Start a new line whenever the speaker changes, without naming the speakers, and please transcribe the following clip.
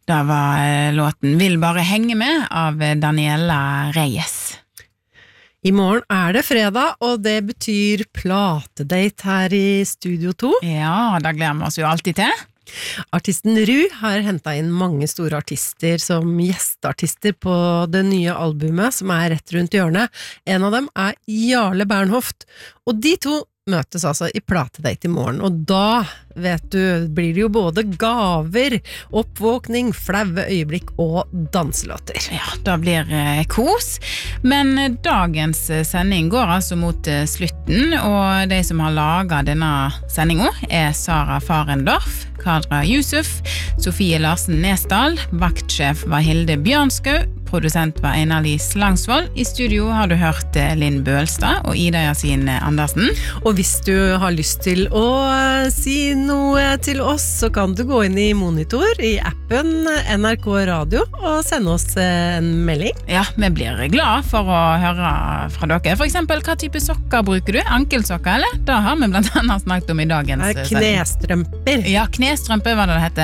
Det var låten Vil bare henge med av Daniela Reyes.
I morgen det fredag, og det betyr platedate her i Studio 2.
Ja, det gleder vi oss jo alltid til.
Artisten Ru har hentet inn mange store artister som gjesteartister på det nye albumet, som rett rundt hjørnet. En av dem Jarle Bernhoft, og de to møtes altså i platedate i morgen, og da, vet du, blir det jo både gaver, oppvåkning, flaue øyeblikk og danselåter.
Ja, det blir kos, men dagens sending går altså mot slutten, og de som har laget denne sendingen Sara Farendorf, Kadra Yusuf, Sofie Larsen Nesdal, vaktsjef var Hilde Bjørnskau, produsent var Einar-Lise Langsvold. I studio har du hørt Linn Bølstad og Ida Yasin Andersen.
Og hvis du har lyst til å si noe til oss, så kan du gå inn i Monitor i appen NRK Radio og sende oss en melding.
Ja, vi blir glad for å høre fra dere. For eksempel, hva type sokker bruker du? Ankelsokker, eller? Det har vi blant annet snakket om i dagens
Knestrømper.
Ja, knestrømper var det heter.